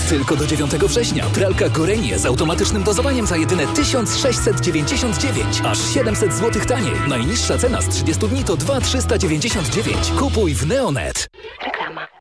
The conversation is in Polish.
Tylko do 9 września. Pralka Gorenie z automatycznym dozowaniem za jedyne 1699. Aż 700 zł taniej. Najniższa cena z 30 dni to 2399. Kupuj w Neonet. Reklama.